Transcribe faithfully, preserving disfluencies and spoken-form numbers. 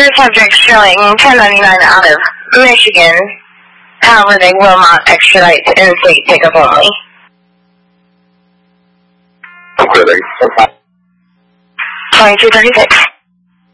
Other subjects showing ten ninety-nine out of Michigan. However, they will not extradite to in-state pickup only. Okay, thanks. twenty-two thirty-six.